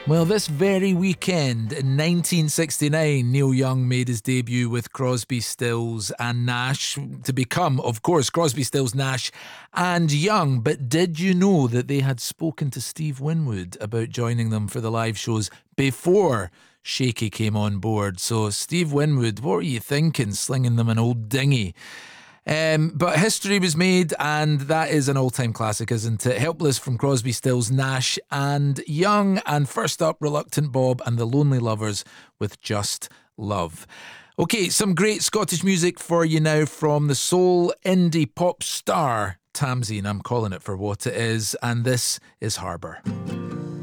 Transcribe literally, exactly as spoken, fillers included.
Well, this very weekend in nineteen sixty-nine, Neil Young made his debut with Crosby, Stills and Nash to become, of course, Crosby, Stills, Nash and Young. But did you know that they had spoken to Steve Winwood about joining them for the live shows before Shaky came on board? So, Steve Winwood, what were you thinking, slinging them an old dinghy? Um, but history was made, and that is an all-time classic, isn't it? Helpless from Crosby, Stills, Nash and Young. And first up, Reluctant Bob and the Lonely Lovers with Just Love. Okay, some great Scottish music for you now from the soul indie pop star Tamsin. I'm calling it for what it is, and this is Harbour.